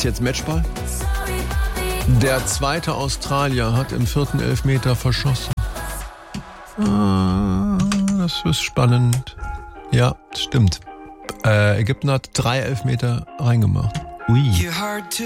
jetzt Matchball? Der zweite Australier hat im 4. Elfmeter verschossen. Das ist spannend. Ja, stimmt. Ägypten hat 3 Elfmeter reingemacht. Ui.